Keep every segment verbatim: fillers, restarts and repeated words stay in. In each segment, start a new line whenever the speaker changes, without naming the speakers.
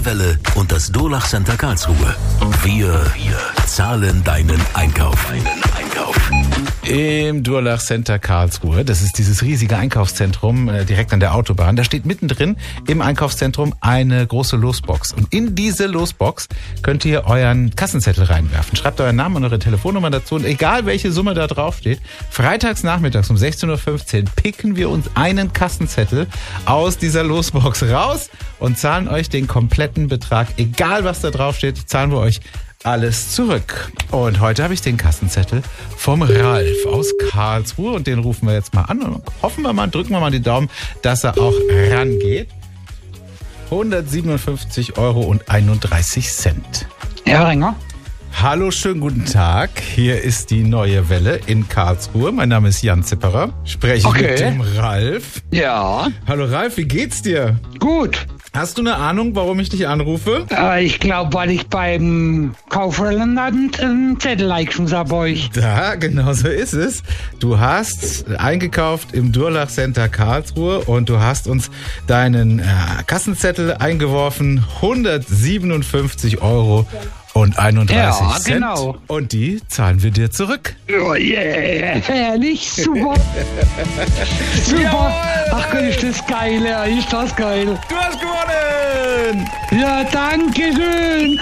Welle und das Durlach Center Karlsruhe. Wir, wir zahlen deinen Einkauf. Deinen Einkauf.
Im Durlach Center Karlsruhe, das ist dieses riesige Einkaufszentrum äh, direkt an der Autobahn, da steht mittendrin im Einkaufszentrum eine große Losbox. Und in diese Losbox könnt ihr euren Kassenzettel reinwerfen. Schreibt euren Namen und eure Telefonnummer dazu und egal welche Summe da drauf steht, freitags nachmittags um sechzehn Uhr fünfzehn picken wir uns einen Kassenzettel aus dieser Losbox raus und zahlen euch den kompletten Betrag, egal was da drauf steht, zahlen wir euch alles zurück. Und heute habe ich den Kassenzettel vom Ralf aus Karlsruhe und den rufen wir jetzt mal an und hoffen wir mal, drücken wir mal die Daumen, dass er auch rangeht. hundertsiebenundfünfzig Euro und einunddreißig Cent.
Herr Ringer.
Hallo, schönen guten Tag. Hier ist die neue Welle in Karlsruhe. Mein Name ist Jan Zipperer. Spreche
Okay.
mit dem Ralf.
Ja.
Hallo Ralf, wie geht's dir?
Gut.
Hast du eine Ahnung, warum ich dich anrufe?
Äh, ich glaube, weil ich beim Kaufland einen Zettel eingeschmissen habe bei euch.
Da, genau so ist es. Du hast eingekauft im Durlach Center Karlsruhe und du hast uns deinen äh, Kassenzettel eingeworfen. hundertsiebenundfünfzig Euro und einunddreißig
Ja,
Cent.
genau.
Und die zahlen wir dir zurück.
Oh yeah, herrlich, super. Super.
Jawohl.
Ach Gott, ist das geil, ja, ist das geil.
Du hast gewonnen!
Ja, danke schön.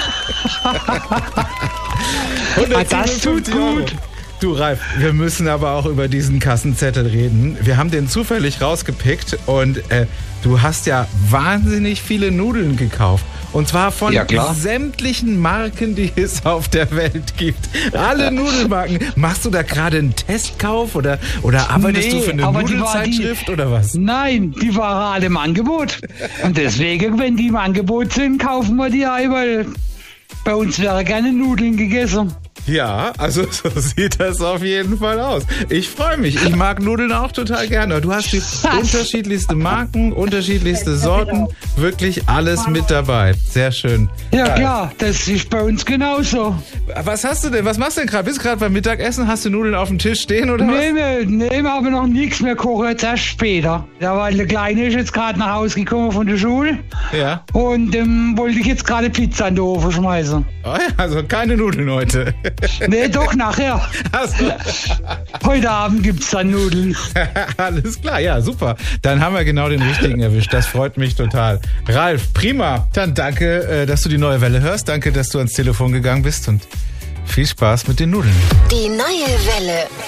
das tut
hundertsiebenundfünfzig Euro.
gut.
Du Ralf, wir müssen aber auch über diesen Kassenzettel reden. Wir haben den zufällig rausgepickt und äh, du hast ja wahnsinnig viele Nudeln gekauft. Und zwar von
Ja, klar.
sämtlichen Marken, die es auf der Welt gibt. Alle Nudelmarken. Machst du da gerade einen Testkauf oder, oder arbeitest
Nee,
du für eine
aber die war
Nudelzeitschrift
die-
oder was?
Nein, die waren alle im Angebot. Und deswegen, wenn die im Angebot sind, kaufen wir die ein, weil bei uns wäre gerne Nudeln gegessen.
Ja, also so sieht das auf jeden Fall aus. Ich freue mich. Ich mag Nudeln auch total gerne. Du hast die unterschiedlichste Marken, unterschiedlichste Sorten. Wirklich alles mit dabei. Sehr schön.
Ja
Geil.
klar, das ist bei uns genauso.
Was hast du denn? Was machst du denn gerade? Bist du gerade beim Mittagessen? Hast du Nudeln auf dem Tisch stehen oder
Nee,
was?
nee, nee, wir haben noch nichts mehr kochen, jetzt erst später. Ja, weil der Kleine ist jetzt gerade nach Hause gekommen von der Schule
Ja.
und ähm, wollte ich jetzt gerade Pizza in den Ofen schmeißen.
Oh ja, also keine Nudeln heute.
Nee, doch, nachher.
Also,
Heute Abend gibt's dann Nudeln.
alles klar, ja, super. Dann haben wir genau den richtigen erwischt. Das freut mich total. Ralf, prima. Dann danke, äh, dass du die neue Welle hörst. Danke, dass du ans Telefon gegangen bist und viel Spaß mit den Nudeln.
Die neue Welle.